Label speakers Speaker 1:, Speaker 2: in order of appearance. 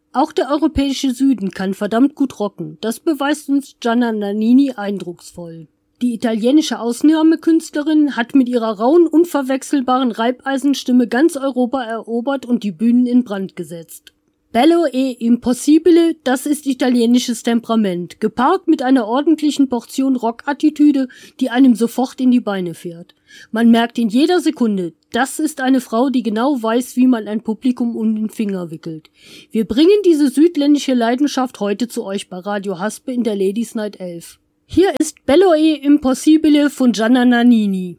Speaker 1: Auch der europäische Süden kann verdammt gut rocken, das beweist uns Gianna Nannini eindrucksvoll. Die italienische Ausnahmekünstlerin hat mit ihrer rauen, unverwechselbaren Reibeisenstimme ganz Europa erobert und die Bühnen in Brand gesetzt. Bello e impossibile, das ist italienisches Temperament, gepaart mit einer ordentlichen Portion Rockattitüde, die einem sofort in die Beine fährt. Man merkt in jeder Sekunde, das ist eine Frau, die genau weiß, wie man ein Publikum um den Finger wickelt. Wir bringen diese südländische Leidenschaft heute zu euch bei Radio Haspe in der Ladies Night 11. Hier ist Bello e impossibile von Gianna Nannini.